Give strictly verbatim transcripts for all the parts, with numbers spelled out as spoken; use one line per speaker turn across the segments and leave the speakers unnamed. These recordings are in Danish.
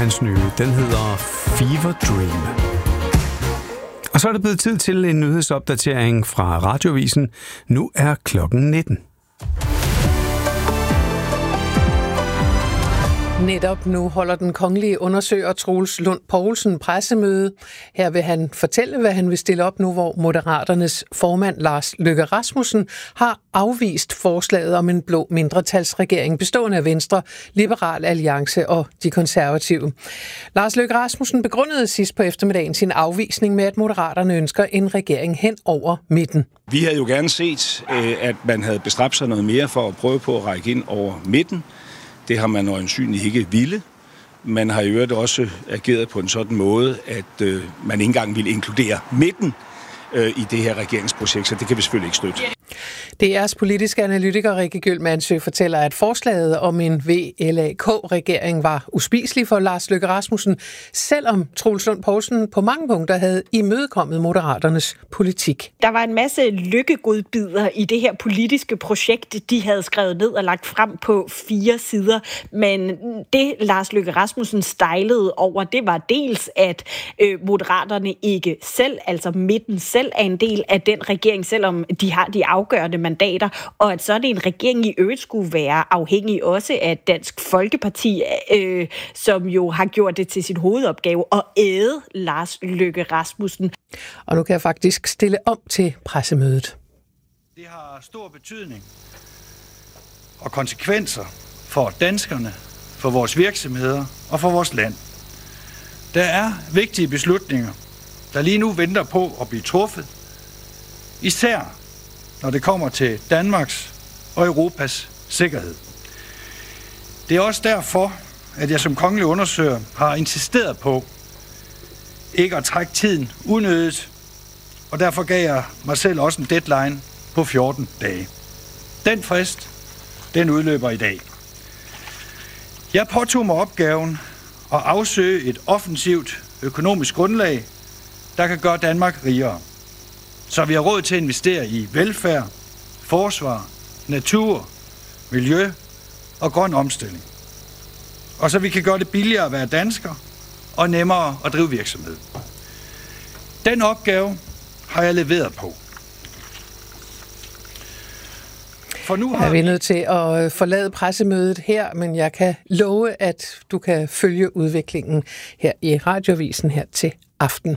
Hans nye, den hedder Fever Dream. Og så er det blevet tid til en nyhedsopdatering fra Radioavisen. Nu er klokken nitten.
Netop nu holder den kongelige undersøger Troels Lund Poulsen pressemøde. Her vil han fortælle, hvad han vil stille op nu, hvor Moderaternes formand Lars Løkke Rasmussen har afvist forslaget om en blå mindretalsregering bestående af Venstre, Liberal Alliance og de konservative. Lars Løkke Rasmussen begrundede sidst på eftermiddagen sin afvisning med, at Moderaterne ønsker en regering hen over midten.
Vi havde jo gerne set, at man havde bestræbt sig noget mere for at prøve på at række ind over midten. Det har man øjensynligt ikke ville. Man har i øvrigt også ageret på en sådan måde, at øh, man ikke engang ville inkludere midten øh, i det her regeringsprojekt, så det kan vi selvfølgelig ikke støtte.
D R's politiske analytiker Rikke Gyldmannsø fortæller, at forslaget om en V L A K-regering var uspiselig for Lars Løkke Rasmussen, selvom Troels Lund Poulsen på mange punkter havde imødekommet Moderaternes politik.
Der var en masse lykkegodbidder i det her politiske projekt, de havde skrevet ned og lagt frem på fire sider, men det Lars Løkke Rasmussen stejlede over, det var dels, at øh, Moderaterne ikke selv, altså midten selv, er en del af den regering, selvom de har de afgørende mandater, og at sådan en regering i øvrigt skulle være afhængig også af Dansk Folkeparti, øh, som jo har gjort det til sin hovedopgave at æde Lars Løkke Rasmussen.
Og nu kan jeg faktisk stille om til pressemødet.
Det har stor betydning og konsekvenser for danskerne, for vores virksomheder og for vores land. Der er vigtige beslutninger, der lige nu venter på at blive truffet, især når det kommer til Danmarks og Europas sikkerhed. Det er også derfor, at jeg som kongelig undersøger har insisteret på ikke at trække tiden unødigt, og derfor gav jeg mig selv også en deadline på fjorten dage. Den frist, den udløber i dag. Jeg påtog mig opgaven at afsøge et offensivt økonomisk grundlag, der kan gøre Danmark rigere, så vi har råd til at investere i velfærd, forsvar, natur, miljø og grøn omstilling. Og så vi kan gøre det billigere at være dansker og nemmere at drive virksomhed. Den opgave har jeg leveret på.
For nu har... Jeg er nødt til at forlade pressemødet her, men jeg kan love, at du kan følge udviklingen her i Radioavisen her til aften.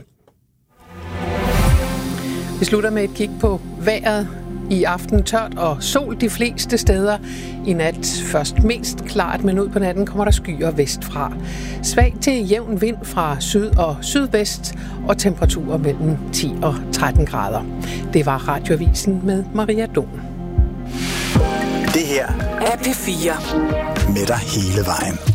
Vi slutter med et kig på vejret. I aften tørt og sol de fleste steder. I nat først mest klart, men ud på natten kommer der skyer vestfra. Svag til jævn vind fra syd og sydvest og temperaturer mellem ti og tretten grader. Det var Radioavisen med Maria Don.
Det her er P fire. Med dig hele vejen.